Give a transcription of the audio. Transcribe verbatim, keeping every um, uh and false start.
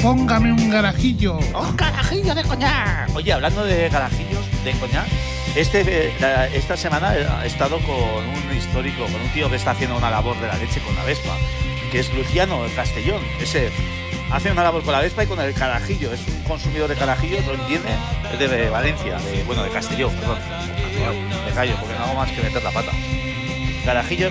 póngame un garajillo. ¡Un garajillo de coñac! Oye, hablando de garajillos de coñac, este, eh, la- esta semana he estado con un histórico, con un tío que está haciendo una labor de la leche con la Vespa, que es Luciano de Castellón. Ese hace una labor con la Vespa y con el carajillo. Es un consumidor de carajillos, lo entiende. Es de Valencia, de, bueno, de Castellón, perdón. Me callo porque no hago más que meter la pata. Carajillo